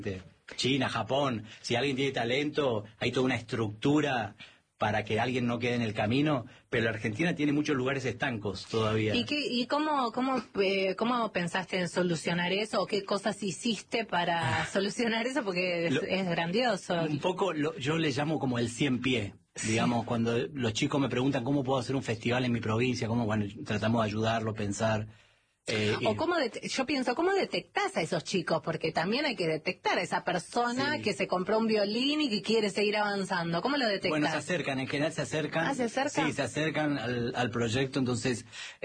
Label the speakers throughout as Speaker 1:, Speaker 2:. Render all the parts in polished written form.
Speaker 1: China, Japón, si alguien tiene talento, hay toda una estructura para que alguien no quede en el camino, pero la Argentina tiene muchos lugares estancos todavía.
Speaker 2: ¿Y cómo pensaste en solucionar eso? ¿O qué cosas hiciste para solucionar eso? Porque es grandioso.
Speaker 1: Un poco, yo le llamo como el 100 pie. Digamos, cuando los chicos me preguntan cómo puedo hacer un festival en mi provincia, bueno, tratamos de ayudarlo, pensar.
Speaker 2: Yo pienso, ¿cómo detectás a esos chicos? Porque también hay que detectar a esa persona que se compró un violín y que quiere seguir avanzando. ¿Cómo lo detectás?
Speaker 1: Bueno, se acercan, en general se acercan.
Speaker 2: ¿Ah, se acercan?
Speaker 1: Sí, se acercan al proyecto, entonces,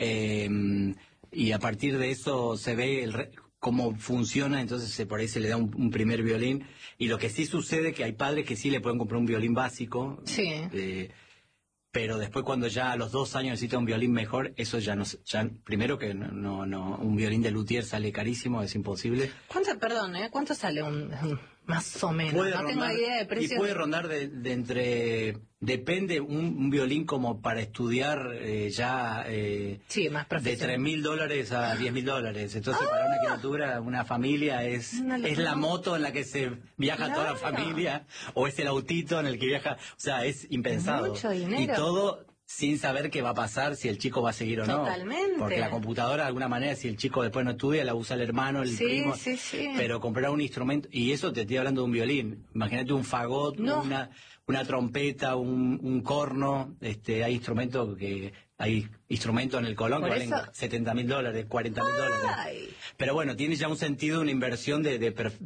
Speaker 1: y a partir de eso se ve cómo funciona, entonces por ahí se le da un primer violín. Y lo que sí sucede que hay padres que sí le pueden comprar un violín básico.
Speaker 2: Sí.
Speaker 1: Pero después cuando ya a los 2 años necesita un violín mejor, eso ya no, primero que no, un violín de luthier sale carísimo, es imposible.
Speaker 2: ¿Cuánto sale más o menos?
Speaker 1: No tengo idea de precio. Y puede rondar depende, un violín como para estudiar
Speaker 2: más
Speaker 1: de $3.000 a $10.000. Entonces para una criatura, una familia es la moto en la que se viaja toda la familia, o es el autito en el que viaja, o sea, es impensado.
Speaker 2: Mucho dinero.
Speaker 1: Y todo sin saber qué va a pasar, si el chico va a seguir o no.
Speaker 2: Totalmente.
Speaker 1: Porque la computadora, de alguna manera, si el chico después no estudia, la usa el hermano, el primo.
Speaker 2: Sí.
Speaker 1: Pero comprar un instrumento, y eso te estoy hablando de un violín. Imagínate un fagot, una trompeta, un corno. Hay instrumentos en el Colón que valen $70.000, $40.000. Pero bueno, tiene ya un sentido, una inversión de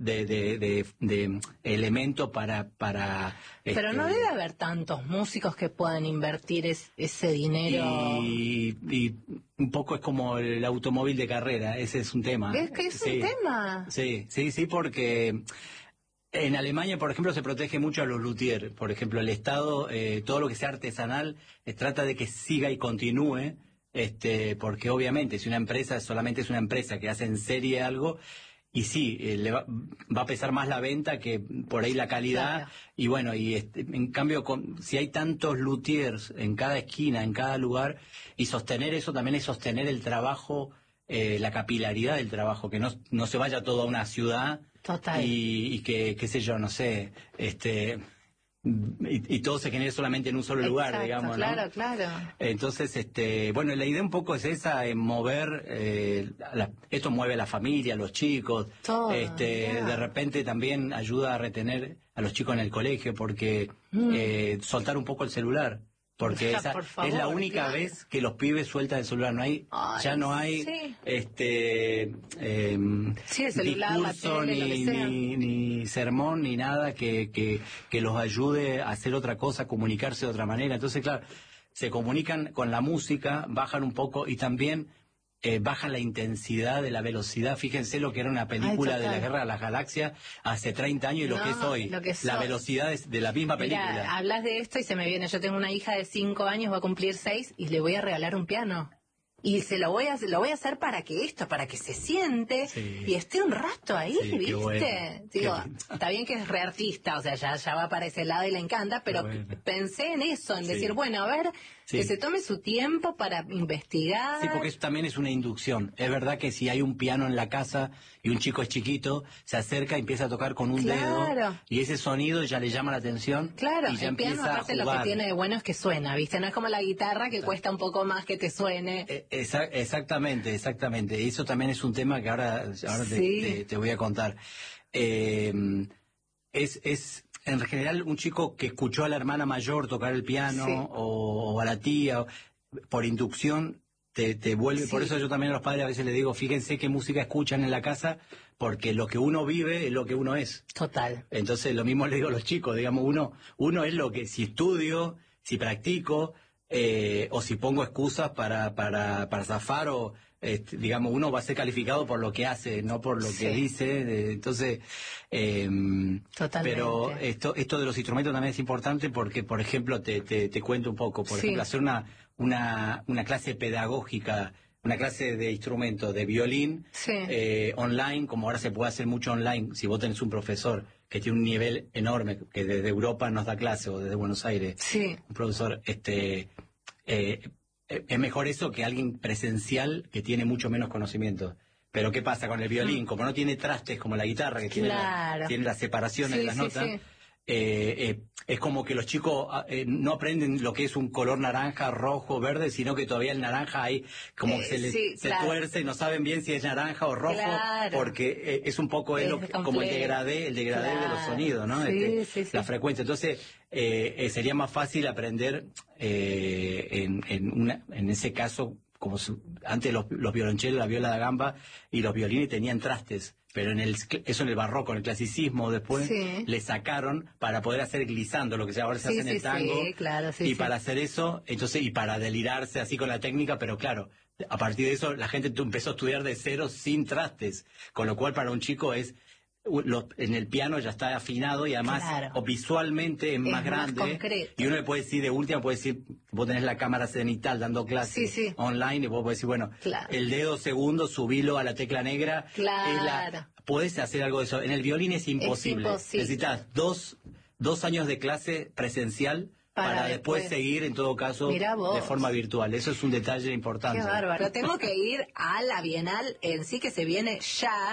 Speaker 1: elementos para
Speaker 2: pero no debe haber tantos músicos que puedan invertir ese dinero.
Speaker 1: Y un poco es como el automóvil de carrera, ese es un tema.
Speaker 2: Es que es un tema.
Speaker 1: Sí, porque en Alemania, por ejemplo, se protege mucho a los luthiers. Por ejemplo, el Estado, todo lo que sea artesanal, trata de que siga y continúe, porque obviamente si una empresa solamente es una empresa que hace en serie algo, y sí, le va a pesar más la venta que por ahí la calidad. Claro. Y bueno, en cambio, si hay tantos luthiers en cada esquina, en cada lugar, y sostener eso también es sostener el trabajo, la capilaridad del trabajo, que no se vaya todo a una ciudad.
Speaker 2: Total.
Speaker 1: Y que, qué sé yo, no sé, y todo se genere solamente en un solo lugar, digamos, ¿no?
Speaker 2: Claro.
Speaker 1: Entonces, bueno, la idea un poco es esa, en mover, esto mueve a la familia, a los chicos,
Speaker 2: todo,
Speaker 1: de repente también ayuda a retener a los chicos en el colegio, porque soltar un poco el celular. Porque esa es la única vez que los pibes sueltan el celular. No hay
Speaker 2: celular,
Speaker 1: discurso, ni sermón, ni nada que los ayude a hacer otra cosa, a comunicarse de otra manera. Entonces, claro, se comunican con la música, bajan un poco y también baja la intensidad de la velocidad. Fíjense lo que era una película de la Guerra de las Galaxias hace 30 años y lo que es hoy. La velocidad es de la misma película.
Speaker 2: Mira, hablas de esto y se me viene. Yo tengo una hija de 5 años, va a cumplir 6 y le voy a regalar un piano. Y lo voy a hacer para que se siente y esté un rato ahí, ¿viste?
Speaker 1: Bueno.
Speaker 2: Digo, está bien que es re artista, o sea, ya va para ese lado y le encanta, pero pensé en eso, en decir, bueno, a ver, que se tome su tiempo para investigar.
Speaker 1: Sí, porque eso también es una inducción. Es verdad que si hay un piano en la casa y un chico es chiquito, se acerca y empieza a tocar con un dedo y ese sonido ya le llama la atención.
Speaker 2: Claro,
Speaker 1: y ya
Speaker 2: el piano aparte lo que tiene de bueno es que suena, ¿viste? No es como la guitarra que cuesta un poco más que te suene.
Speaker 1: Exactamente. Eso también es un tema que ahora te voy a contar. Es en general un chico que escuchó a la hermana mayor tocar el piano o a la tía, por inducción te vuelve. Por eso yo también a los padres a veces les digo, fíjense qué música escuchan en la casa, porque lo que uno vive es lo que uno es.
Speaker 2: Total.
Speaker 1: Entonces lo mismo le digo a los chicos, digamos, uno es lo que, si estudio, si practico, o si pongo excusas para zafar, o digamos, uno va a ser calificado por lo que hace, no por lo que dice. Entonces, pero esto de los instrumentos también es importante porque, por ejemplo, te cuento un poco, por ejemplo, hacer una clase pedagógica, una clase de instrumento, de violín, online, como ahora se puede hacer mucho online, si vos tenés un profesor que tiene un nivel enorme, que desde Europa nos da clase, o desde Buenos Aires, un profesor, es mejor eso que alguien presencial que tiene mucho menos conocimiento. Pero ¿qué pasa con el violín? Como no tiene trastes como la guitarra, que tiene la separación en las notas, es como que los chicos no aprenden lo que es un color naranja, rojo, verde, sino que todavía el naranja ahí como que se tuerce y no saben bien si es naranja o rojo, porque es un poco como el degradé de los sonidos, ¿no? La frecuencia. Entonces, sería más fácil aprender en ese caso, como antes los violonchelos, la viola da gamba y los violines tenían trastes, pero eso en el barroco, en el clasicismo después le sacaron para poder hacer glissando, lo que ahora se hace en el tango, para hacer eso, entonces, y para delirarse así con la técnica, pero claro, a partir de eso la gente empezó a estudiar de cero sin trastes, con lo cual para un chico en el piano ya está afinado y además o visualmente es más grande, y uno le puede decir, de última puede decir, vos tenés la cámara cenital dando clases online y vos podés decir, bueno, el dedo segundo subilo a la tecla negra, podés hacer algo de eso. En el violín es imposible. Necesitas dos años de clase presencial para después seguir, en todo caso, de forma virtual. Eso es un detalle importante.
Speaker 2: Qué bárbaro. Tengo que ir a la Bienal en sí, que se viene ya.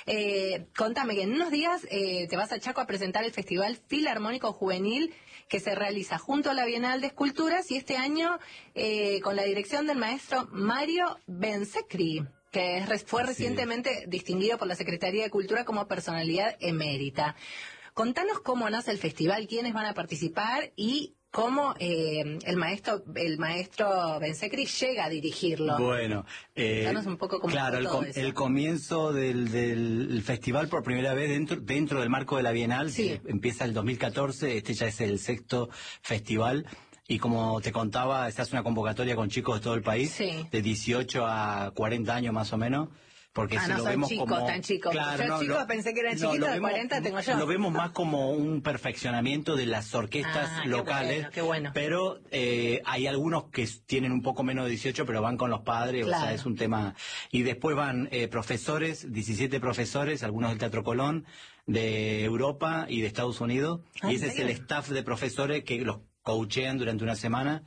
Speaker 2: Contame que en unos días te vas a Chaco a presentar el Festival Filarmónico Juvenil que se realiza junto a la Bienal de Esculturas, y este año con la dirección del maestro Mario Bensecri, que fue recientemente distinguido por la Secretaría de Cultura como personalidad emérita. Contanos cómo nace el festival, quiénes van a participar y cómo el maestro Bensecri llega a dirigirlo.
Speaker 1: Bueno,
Speaker 2: contanos un poco cómo fue todo eso.
Speaker 1: El comienzo del festival por primera vez dentro del marco de la Bienal, que empieza el 2014, este ya es el 6º festival. Y como te contaba, se hace una convocatoria con chicos de todo el país, de 18 a 40 años más o menos. Porque si
Speaker 2: no
Speaker 1: lo
Speaker 2: son
Speaker 1: vemos
Speaker 2: chicos,
Speaker 1: como,
Speaker 2: tan chicos.
Speaker 1: Claro,
Speaker 2: yo chicos pensé que eran chiquitos, de 40 tengo yo.
Speaker 1: Lo vemos más como un perfeccionamiento de las orquestas locales.
Speaker 2: Qué bueno.
Speaker 1: Pero hay algunos que tienen un poco menos de 18, pero van con los padres, o sea, es un tema. Y después van profesores, 17 profesores, algunos del Teatro Colón, de Europa y de Estados Unidos. Y ese es el staff de profesores que los coachean durante una semana.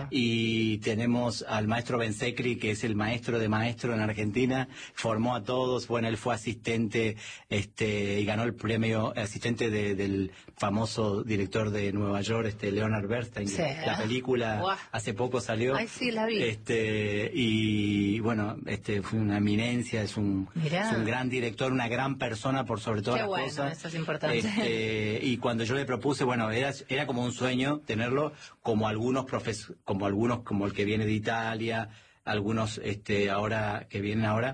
Speaker 1: Y tenemos al maestro Bensecri, que es el maestro de maestro en Argentina, formó a todos. Bueno, él fue asistente y ganó el premio asistente del famoso director de Nueva York, Leonard Bernstein. La película hace poco salió.
Speaker 2: Ay, sí, la vi.
Speaker 1: Y bueno, fue una eminencia, es un gran director, una gran persona por sobre todas las cosas.
Speaker 2: Eso es importante.
Speaker 1: Y cuando yo le propuse, bueno, era como un sueño tenerlo, como algunos como el que viene de Italia, algunos ahora que vienen ahora,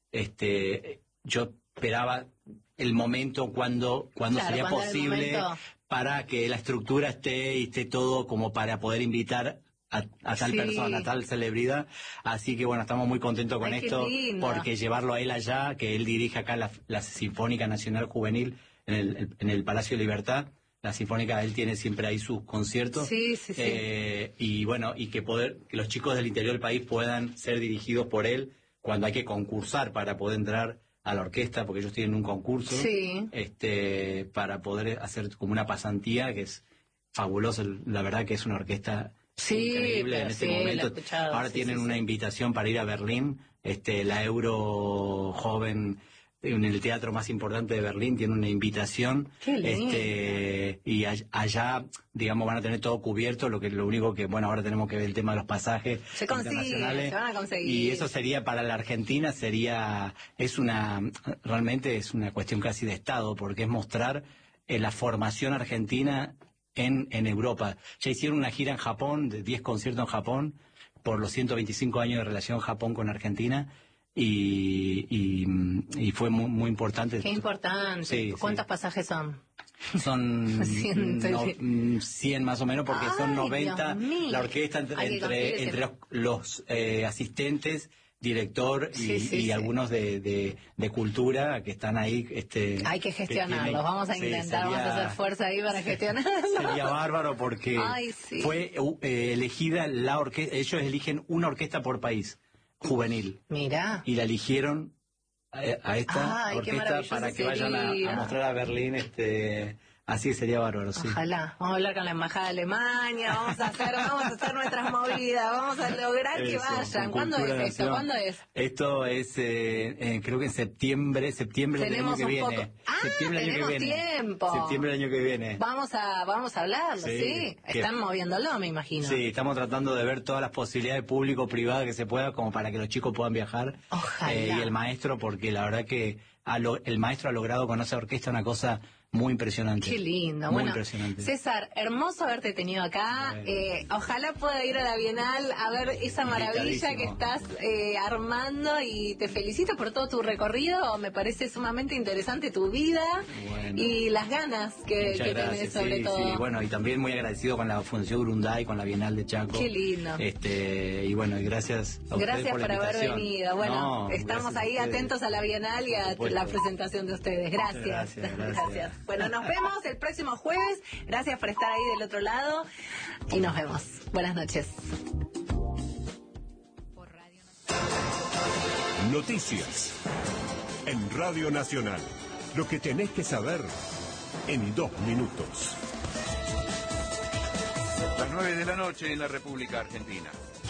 Speaker 1: yo esperaba el momento cuando sería posible para que la estructura esté todo como para poder invitar a tal persona, a tal celebridad. Así que bueno, estamos muy contentos con esto, porque llevarlo a él allá, que él dirige acá la Sinfónica Nacional Juvenil en el Palacio de Libertad. La Sinfónica, él tiene siempre ahí sus conciertos. Y bueno, y que los chicos del interior del país puedan ser dirigidos por él cuando hay que concursar para poder entrar a la orquesta, porque ellos tienen un concurso para poder hacer como una pasantía, que es fabuloso. La verdad que es una orquesta increíble en este momento. Ahora tienen una invitación para ir a Berlín, la Euro Joven, en el teatro más importante de Berlín, tiene una invitación. Y allá, digamos, van a tener todo cubierto, lo único que, bueno, ahora tenemos que ver el tema de los pasajes internacionales.
Speaker 2: Se van a conseguir.
Speaker 1: Y eso sería, para la Argentina, realmente es una cuestión casi de Estado, porque es mostrar la formación argentina en Europa. Ya hicieron una gira en Japón, de 10 conciertos en Japón, por los 125 años de relación Japón con Argentina. Y fue muy, muy importante.
Speaker 2: Qué importante. ¿Cuántos pasajes son?
Speaker 1: Son 100 más o menos, porque son 90 la orquesta entre los asistentes, director y algunos de cultura que están ahí.
Speaker 2: Hay que gestionarlos, vamos a intentar, vamos a hacer fuerza ahí para gestionarlos.
Speaker 1: Sería bárbaro, porque fue elegida la orquesta. Ellos eligen una orquesta por país juvenil.
Speaker 2: Mira.
Speaker 1: Y la eligieron a esta orquesta para que vayan a mostrar a Berlín Así que sería bárbaro, sí.
Speaker 2: Ojalá. Vamos a hablar con la embajada de Alemania, vamos a hacer nuestras movidas, vamos a lograr que vayan. ¿Cuándo es esto? ¿Cuándo es?
Speaker 1: Esto es, creo que en septiembre del año que viene.
Speaker 2: Septiembre del año que viene. Tiempo.
Speaker 1: Septiembre del año que viene.
Speaker 2: Vamos a hablarlo, ¿sí? Están moviéndolo, me imagino.
Speaker 1: Sí, estamos tratando de ver todas las posibilidades público-privadas que se pueda, como para que los chicos puedan viajar.
Speaker 2: Ojalá.
Speaker 1: Y el maestro, porque la verdad que el maestro ha logrado con esa orquesta una cosa muy impresionante.
Speaker 2: Qué lindo.
Speaker 1: Muy
Speaker 2: bueno,
Speaker 1: impresionante.
Speaker 2: César, hermoso haberte tenido acá. Bueno. Ojalá pueda ir a la Bienal a ver esa maravilla que estás armando, y te felicito por todo tu recorrido. Me parece sumamente interesante tu vida y las ganas que tenés sobre todo.
Speaker 1: Sí, bueno, y también muy agradecido con la Fundación Urunday, con la Bienal de Chaco.
Speaker 2: Qué lindo.
Speaker 1: Y bueno, y gracias a ustedes por
Speaker 2: haber venido. Bueno, estamos ahí atentos a la Bienal y a la presentación de ustedes. Gracias. Bueno, nos vemos el próximo jueves. Gracias por estar ahí del otro lado y nos vemos. Buenas noches.
Speaker 3: Noticias en Radio Nacional. Lo que tenés que saber en 2 minutos.
Speaker 4: Las 9 de la noche en la República Argentina.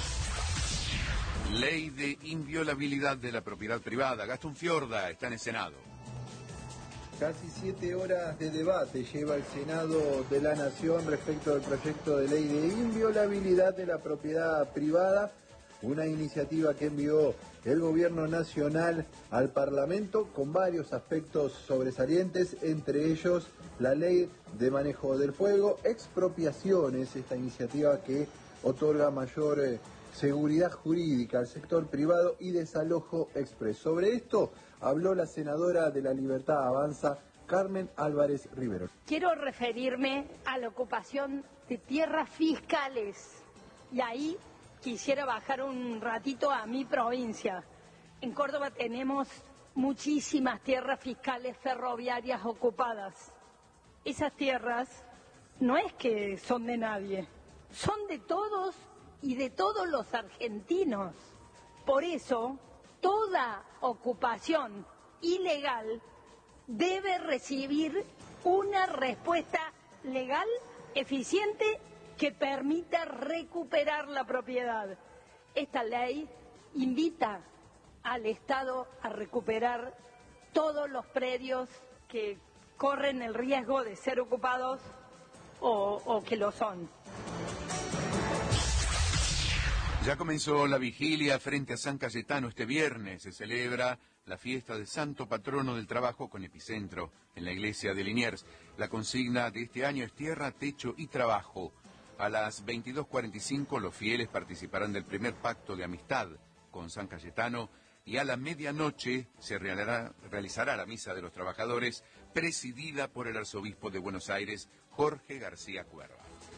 Speaker 4: Ley de inviolabilidad de la propiedad privada. Gastón Fiorda está en el Senado.
Speaker 5: Casi 7 horas de debate lleva el Senado de la Nación respecto al proyecto de ley de inviolabilidad de la propiedad privada, una iniciativa que envió el Gobierno Nacional al Parlamento con varios aspectos sobresalientes, entre ellos la ley de manejo del fuego, expropiaciones, esta iniciativa que otorga mayor seguridad jurídica al sector privado y desalojo express. Sobre esto habló la senadora de La Libertad Avanza, Carmen Álvarez Rivero.
Speaker 6: Quiero referirme a la ocupación de tierras fiscales, y ahí quisiera bajar un ratito a mi provincia. En Córdoba tenemos muchísimas tierras fiscales ferroviarias ocupadas. Esas tierras no es que son de nadie, son de todos y de todos los argentinos. Por eso, toda ocupación ilegal debe recibir una respuesta legal eficiente que permita recuperar la propiedad. Esta ley invita al Estado a recuperar todos los predios que corren el riesgo de ser ocupados o que lo son.
Speaker 4: Ya comenzó la vigilia frente a San Cayetano. Este viernes se celebra la fiesta del Santo Patrono del Trabajo con epicentro en la iglesia de Liniers. La consigna de este año es tierra, techo y trabajo. A las 22:45 los fieles participarán del primer pacto de amistad con San Cayetano, y a la medianoche se realizará la misa de los trabajadores, presidida por el arzobispo de Buenos Aires, Jorge García Cuerva.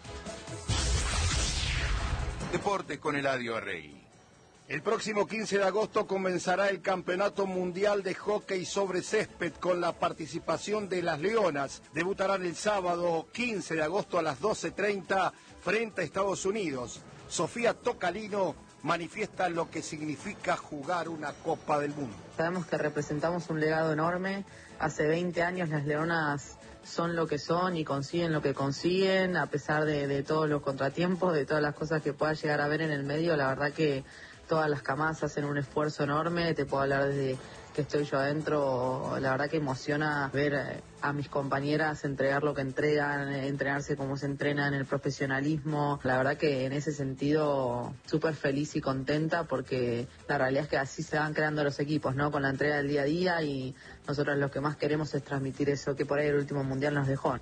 Speaker 4: Deportes con Eladio Arrey.
Speaker 7: El próximo 15 de agosto comenzará el Campeonato Mundial de Hockey sobre Césped con la participación de las Leonas. Debutarán el sábado 15 de agosto a las 12:30 frente a Estados Unidos. Sofía Tocalino manifiesta lo que significa jugar una Copa del Mundo.
Speaker 8: Sabemos que representamos un legado enorme. Hace 20 años las Leonas son lo que son y consiguen lo que consiguen, a pesar de todos los contratiempos, de todas las cosas que pueda llegar a ver en el medio. La verdad que todas las camadas hacen un esfuerzo enorme. Te puedo hablar desde que estoy yo adentro. La verdad que emociona ver a mis compañeras entregar lo que entregan, entrenarse como se entrenan, el profesionalismo. La verdad que en ese sentido súper feliz y contenta, porque la realidad es que así se van creando los equipos, ¿no? Con la entrega del día a día, y nosotros lo que más queremos es transmitir eso que por ahí el último mundial nos dejó.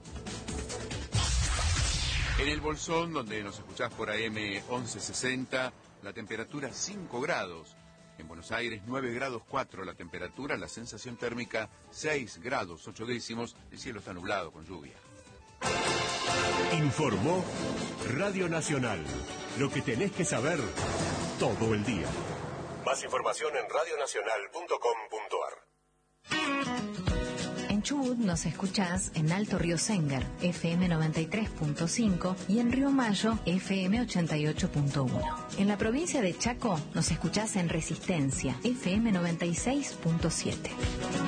Speaker 4: En el Bolsón, donde nos escuchás por AM 1160, la temperatura 5 grados. En Buenos Aires 9 grados 4 la temperatura, la sensación térmica 6 grados 8 décimos, el cielo está nublado con lluvia.
Speaker 3: Informó Radio Nacional. Lo que tenés que saber todo el día. Más información en radionacional.com.ar.
Speaker 9: En Chubut nos escuchás en Alto Río Sengar, FM 93.5, y en Río Mayo, FM 88.1. En la provincia de Chaco nos escuchás en Resistencia, FM 96.7.